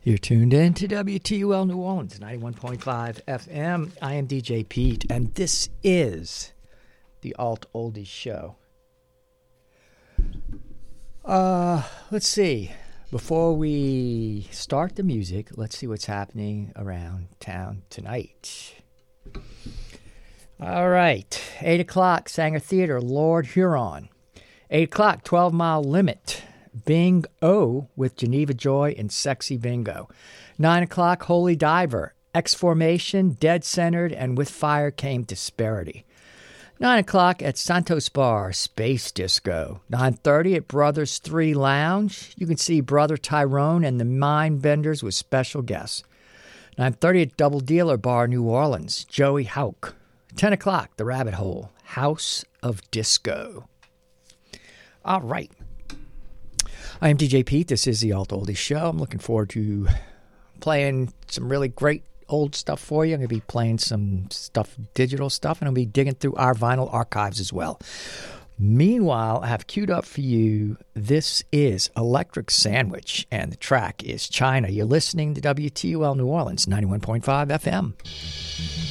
You're tuned in to WTUL New Orleans, 91.5 FM. I am DJ Pete, and this is the Alt Oldies Show. Let's see. Before we start the music, let's see what's happening around town tonight. All right. 8 o'clock, Sanger Theater, Lord Huron. 8 o'clock, 12 Mile Limit. Bingo with Geneva Joy and Sexy Bingo. 9 o'clock, Holy Diver, X-Formation, Dead Centered, and With Fire Came Disparity. 9 o'clock at Santos Bar, Space Disco. 9:30 at Brothers 3 Lounge. You can see Brother Tyrone and the Mind Benders with special guests. 9:30 at Double Dealer Bar, New Orleans, Joey Hauk. 10 o'clock, The Rabbit Hole, House of Disco. All right. I am DJ Pete. This is the Alt Oldies Show. I'm looking forward to playing some really great old stuff for you. I'm going to be playing some stuff, digital stuff, and I'll be digging through our vinyl archives as well. Meanwhile, I have queued up for you, this is Electric Sandwich, and the track is China. You're listening to WTUL New Orleans, 91.5 FM.